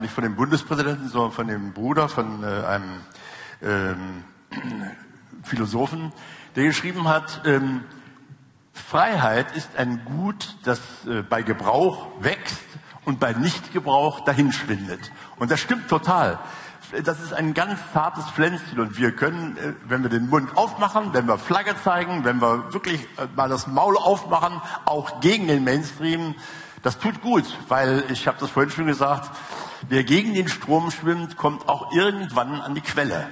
Nicht von dem Bundespräsidenten, sondern von dem Bruder von einem Philosophen, der geschrieben hat, Freiheit ist ein Gut, das bei Gebrauch wächst und bei Nichtgebrauch dahinschwindet. Und das stimmt total. Das ist ein ganz zartes Pflänzchen und wir können, wenn wir den Mund aufmachen, wenn wir Flagge zeigen, wenn wir wirklich mal das Maul aufmachen, auch gegen den Mainstream, das tut gut, weil, ich habe das vorhin schon gesagt, wer gegen den Strom schwimmt, kommt auch irgendwann an die Quelle.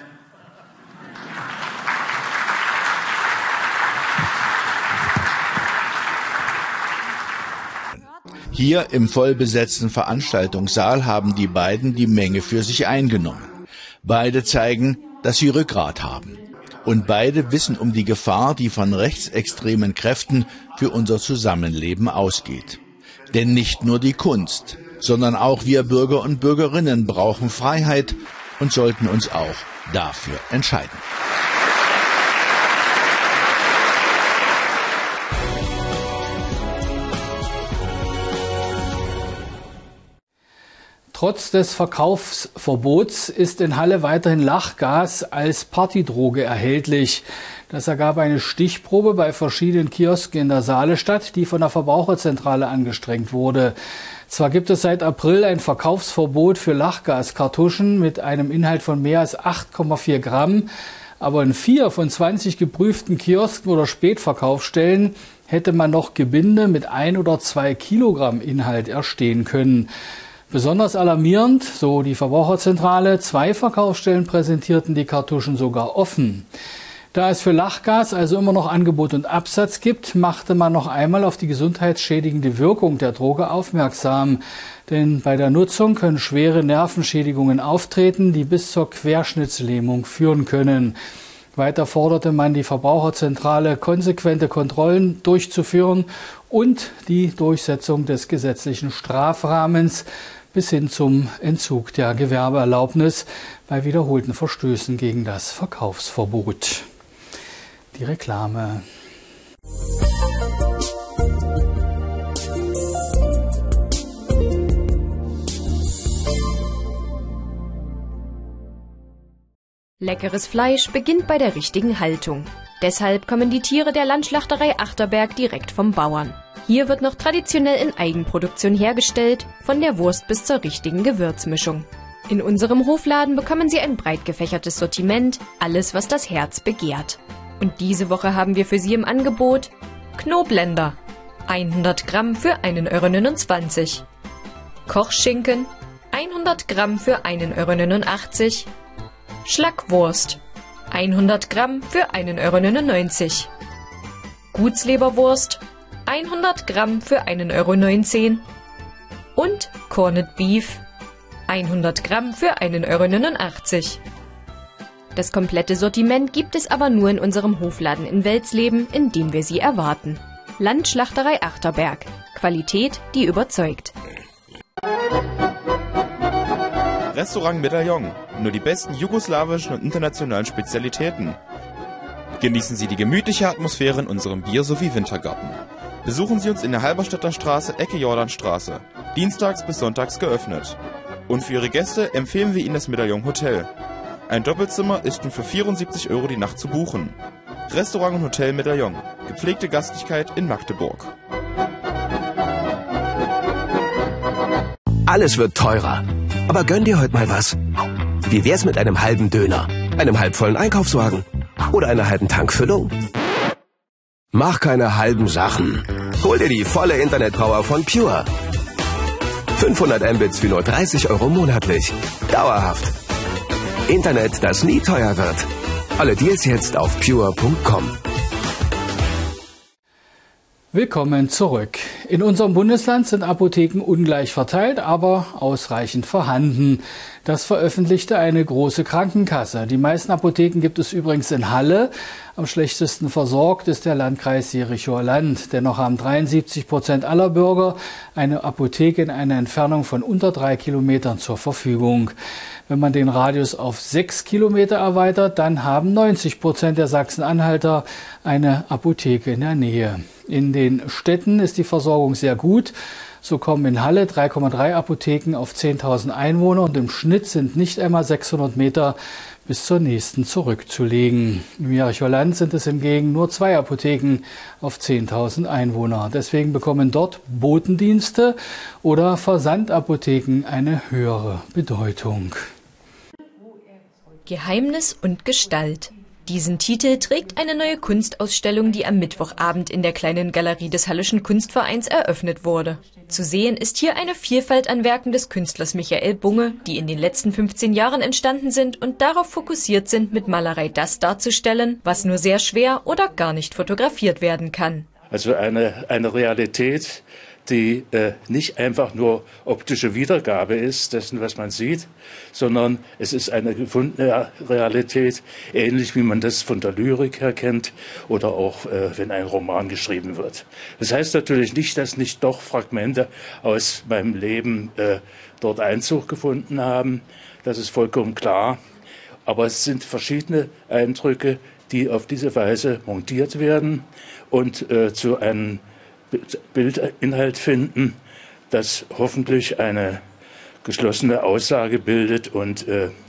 Hier im vollbesetzten Veranstaltungssaal haben die beiden die Menge für sich eingenommen. Beide zeigen, dass sie Rückgrat haben. Und beide wissen um die Gefahr, die von rechtsextremen Kräften für unser Zusammenleben ausgeht. Denn nicht nur die Kunst, sondern auch wir Bürger und Bürgerinnen brauchen Freiheit und sollten uns auch dafür entscheiden. Trotz des Verkaufsverbots ist in Halle weiterhin Lachgas als Partydroge erhältlich. Das ergab eine Stichprobe bei verschiedenen Kiosken in der Saalestadt, die von der Verbraucherzentrale angestrengt wurde. Zwar gibt es seit April ein Verkaufsverbot für Lachgaskartuschen mit einem Inhalt von mehr als 8,4 Gramm, aber in 4 von 20 geprüften Kiosken oder Spätverkaufsstellen hätte man noch Gebinde mit 1 oder 2 Kilogramm Inhalt erstehen können. Besonders alarmierend, so die Verbraucherzentrale, 2 Verkaufsstellen präsentierten die Kartuschen sogar offen. Da es für Lachgas also immer noch Angebot und Absatz gibt, machte man noch einmal auf die gesundheitsschädigende Wirkung der Droge aufmerksam. Denn bei der Nutzung können schwere Nervenschädigungen auftreten, die bis zur Querschnittslähmung führen können. Weiter forderte man die Verbraucherzentrale, konsequente Kontrollen durchzuführen und die Durchsetzung des gesetzlichen Strafrahmens bis hin zum Entzug der Gewerbeerlaubnis bei wiederholten Verstößen gegen das Verkaufsverbot. Die Reklame. Leckeres Fleisch beginnt bei der richtigen Haltung. Deshalb kommen die Tiere der Landschlachterei Achterberg direkt vom Bauern. Hier wird noch traditionell in Eigenproduktion hergestellt, von der Wurst bis zur richtigen Gewürzmischung. In unserem Hofladen bekommen Sie ein breit gefächertes Sortiment, alles was das Herz begehrt. Und diese Woche haben wir für Sie im Angebot Knoblender, 100 Gramm für 1,29 €. Kochschinken, 100 Gramm für 1,89 €. Schlackwurst, 100 Gramm für 1,99 €. Gutsleberwurst, 100 Gramm für 1,19 € und Corned Beef, 100 Gramm für 1,89 €. Das komplette Sortiment gibt es aber nur in unserem Hofladen in Welsleben, in dem wir Sie erwarten. Landschlachterei Achterberg. Qualität, die überzeugt. Restaurant Medaillon. Nur die besten jugoslawischen und internationalen Spezialitäten. Genießen Sie die gemütliche Atmosphäre in unserem Bier- sowie Wintergarten. Besuchen Sie uns in der Halberstädter Straße, Ecke Jordanstraße. Dienstags bis sonntags geöffnet. Und für Ihre Gäste empfehlen wir Ihnen das Medaillon Hotel. Ein Doppelzimmer ist nun für 74 € die Nacht zu buchen. Restaurant und Hotel Medaillon. Gepflegte Gastlichkeit in Magdeburg. Alles wird teurer. Aber gönn dir heute mal was. Wie wär's mit einem halben Döner, einem halbvollen Einkaufswagen oder einer halben Tankfüllung? Mach keine halben Sachen. Hol dir die volle Internetpower von Pure. 500 Mbits für nur 30 € monatlich. Dauerhaft. Internet, das nie teuer wird. Alle Deals jetzt auf pure.com. Willkommen zurück. In unserem Bundesland sind Apotheken ungleich verteilt, aber ausreichend vorhanden. Das veröffentlichte eine große Krankenkasse. Die meisten Apotheken gibt es übrigens in Halle. Am schlechtesten versorgt ist der Landkreis Jerichower Land. Dennoch haben 73% aller Bürger eine Apotheke in einer Entfernung von unter 3 Kilometern zur Verfügung. Wenn man den Radius auf 6 Kilometer erweitert, dann haben 90% der Sachsen-Anhalter eine Apotheke in der Nähe. In den Städten ist die Versorgung sehr gut. So kommen in Halle 3,3 Apotheken auf 10.000 Einwohner und im Schnitt sind nicht einmal 600 Meter bis zur nächsten zurückzulegen. Im Jericholand sind es hingegen nur 2 Apotheken auf 10.000 Einwohner. Deswegen bekommen dort Botendienste oder Versandapotheken eine höhere Bedeutung. Geheimnis und Gestalt. Diesen Titel trägt eine neue Kunstausstellung, die am Mittwochabend in der kleinen Galerie des Halleschen Kunstvereins eröffnet wurde. Zu sehen ist hier eine Vielfalt an Werken des Künstlers Michael Bunge, die in den letzten 15 Jahren entstanden sind und darauf fokussiert sind, mit Malerei das darzustellen, was nur sehr schwer oder gar nicht fotografiert werden kann. Also eine Realität, die nicht einfach nur optische Wiedergabe ist dessen, was man sieht, sondern es ist eine gefundene Realität, ähnlich wie man das von der Lyrik her kennt oder auch wenn ein Roman geschrieben wird. Das heißt natürlich nicht, dass nicht doch Fragmente aus meinem Leben dort Einzug gefunden haben. Das ist vollkommen klar. Aber es sind verschiedene Eindrücke, die auf diese Weise montiert werden und zu einem Bildinhalt finden, das hoffentlich eine geschlossene Aussage bildet und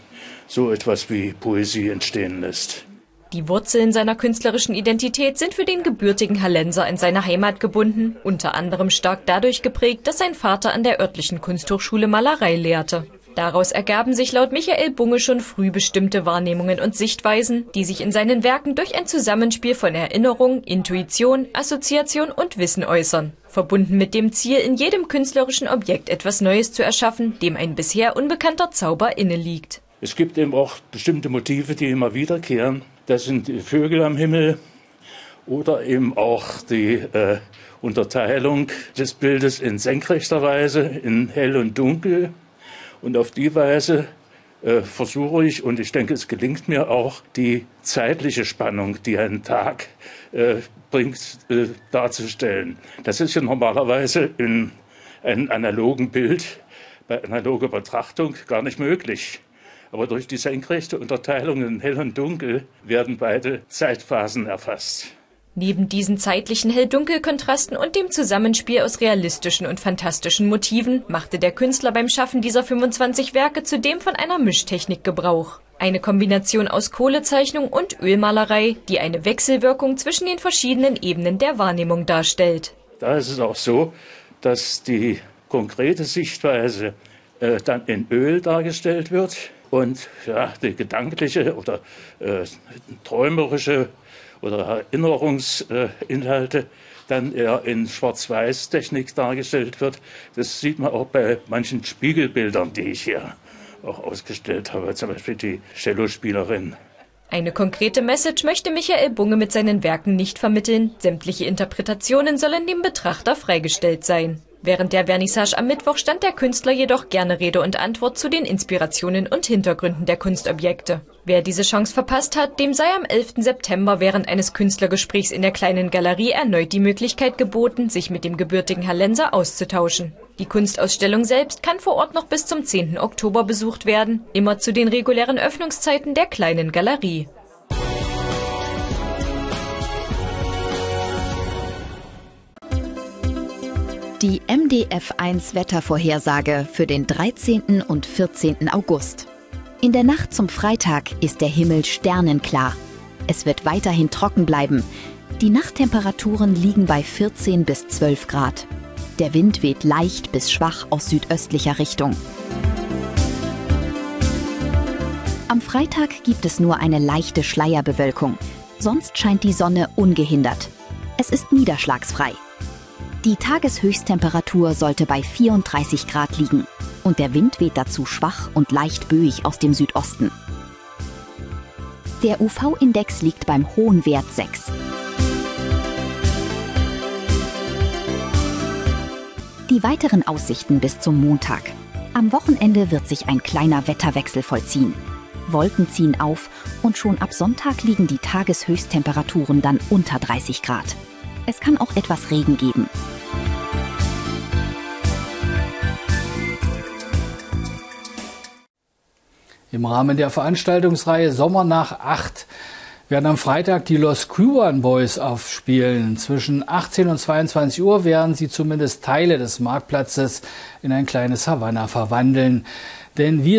so etwas wie Poesie entstehen lässt. Die Wurzeln seiner künstlerischen Identität sind für den gebürtigen Hallenser in seine Heimat gebunden, unter anderem stark dadurch geprägt, dass sein Vater an der örtlichen Kunsthochschule Malerei lehrte. Daraus ergaben sich laut Michael Bunge schon früh bestimmte Wahrnehmungen und Sichtweisen, die sich in seinen Werken durch ein Zusammenspiel von Erinnerung, Intuition, Assoziation und Wissen äußern. Verbunden mit dem Ziel, in jedem künstlerischen Objekt etwas Neues zu erschaffen, dem ein bisher unbekannter Zauber inneliegt. Es gibt eben auch bestimmte Motive, die immer wiederkehren. Das sind die Vögel am Himmel oder eben auch die Unterteilung des Bildes in senkrechter Weise, in hell und dunkel. Und auf die Weise versuche ich, und ich denke, es gelingt mir auch, die zeitliche Spannung, die ein Tag bringt, darzustellen. Das ist ja normalerweise in einem analogen Bild, bei analoger Betrachtung gar nicht möglich. Aber durch die senkrechte Unterteilung in hell und dunkel werden beide Zeitphasen erfasst. Neben diesen zeitlichen Hell-Dunkel-Kontrasten und dem Zusammenspiel aus realistischen und fantastischen Motiven machte der Künstler beim Schaffen dieser 25 Werke zudem von einer Mischtechnik Gebrauch. Eine Kombination aus Kohlezeichnung und Ölmalerei, die eine Wechselwirkung zwischen den verschiedenen Ebenen der Wahrnehmung darstellt. Da ist es auch so, dass die konkrete Sichtweise dann in Öl dargestellt wird und ja, die gedankliche oder träumerische oder Erinnerungsinhalte dann eher in Schwarz-Weiß-Technik dargestellt wird. Das sieht man auch bei manchen Spiegelbildern, die ich hier auch ausgestellt habe, zum Beispiel die Cellospielerin. Eine konkrete Message möchte Michael Bunge mit seinen Werken nicht vermitteln. Sämtliche Interpretationen sollen dem Betrachter freigestellt sein. Während der Vernissage am Mittwoch stand der Künstler jedoch gerne Rede und Antwort zu den Inspirationen und Hintergründen der Kunstobjekte. Wer diese Chance verpasst hat, dem sei am 11. September während eines Künstlergesprächs in der kleinen Galerie erneut die Möglichkeit geboten, sich mit dem gebürtigen Hallenser auszutauschen. Die Kunstausstellung selbst kann vor Ort noch bis zum 10. Oktober besucht werden, immer zu den regulären Öffnungszeiten der kleinen Galerie. Die MDF1 Wettervorhersage für den 13. und 14. August. In der Nacht zum Freitag ist der Himmel sternenklar. Es wird weiterhin trocken bleiben. Die Nachttemperaturen liegen bei 14 bis 12 Grad. Der Wind weht leicht bis schwach aus südöstlicher Richtung. Am Freitag gibt es nur eine leichte Schleierbewölkung. Sonst scheint die Sonne ungehindert. Es ist niederschlagsfrei. Die Tageshöchsttemperatur sollte bei 34 Grad liegen und der Wind weht dazu schwach und leicht böig aus dem Südosten. Der UV-Index liegt beim hohen Wert 6. Die weiteren Aussichten bis zum Montag. Am Wochenende wird sich ein kleiner Wetterwechsel vollziehen. Wolken ziehen auf und schon ab Sonntag liegen die Tageshöchsttemperaturen dann unter 30 Grad. Es kann auch etwas Regen geben. Im Rahmen der Veranstaltungsreihe Sommer nach 8 werden am Freitag die Los Cuban Boys aufspielen. Zwischen 18 und 22 Uhr werden sie zumindest Teile des Marktplatzes in ein kleines Havanna verwandeln. Denn wir